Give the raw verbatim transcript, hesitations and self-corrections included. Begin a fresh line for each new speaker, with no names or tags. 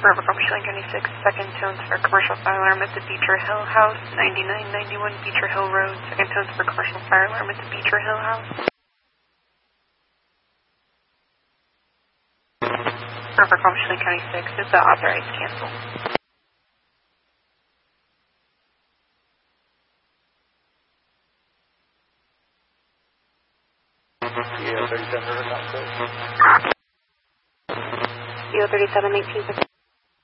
River County County six, second tones for commercial fire alarm at the Beecher Hill House, ninety-nine ninety-one Beecher Hill Road, second tones for commercial fire alarm at the Beecher Hill House. River County County six, is the authorized cancel.
E O thirty-seven River County six.
E O thirty-seven eighteen.